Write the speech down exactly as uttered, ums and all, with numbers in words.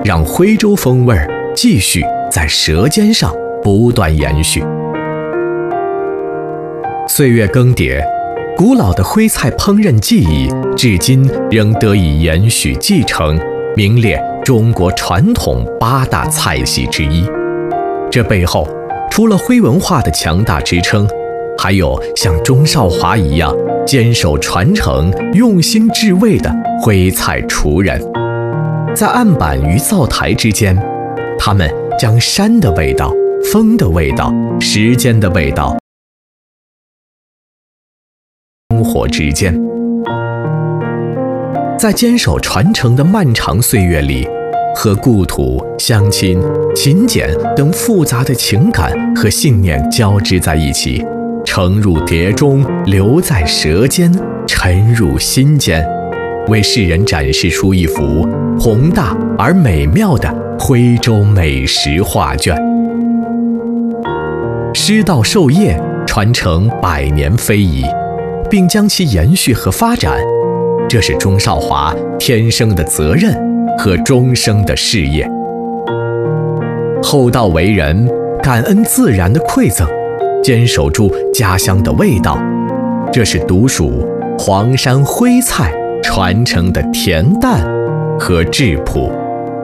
让徽州风味继续在舌尖上不断延续。岁月更迭，古老的徽菜烹饪技艺至今仍得以延续继承，名列中国传统八大菜系之一。这背后，除了徽文化的强大支撑，还有像钟少华一样坚守传承、用心制味的徽菜厨人。在案板与灶台之间，他们将山的味道、风的味道、时间的味道生活之间。在坚守传承的漫长岁月里，和故土、乡亲、勤俭等复杂的情感和信念交织在一起，盛入碟中，留在舌尖，沉入心间，为世人展示出一幅宏大而美妙的徽州美食画卷。师道授业，传承百年非遗，并将其延续和发展，这是钟少华天生的责任和终生的事业。厚道为人，感恩自然的馈赠，坚守住家乡的味道，这是独属黄山徽菜传承的恬淡和质朴。